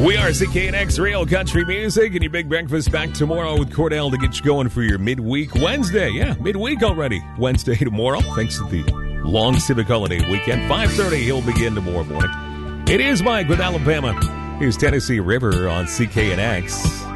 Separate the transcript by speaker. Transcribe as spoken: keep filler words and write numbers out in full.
Speaker 1: We are C K N X Real Country Music, and your big breakfast back tomorrow with Cordell to get you going for your midweek Wednesday. Yeah, midweek already. Wednesday tomorrow, thanks to the long civic holiday weekend. five thirty, he'll begin tomorrow morning. It is Mike with Alabama. Here's Tennessee River on C K N X.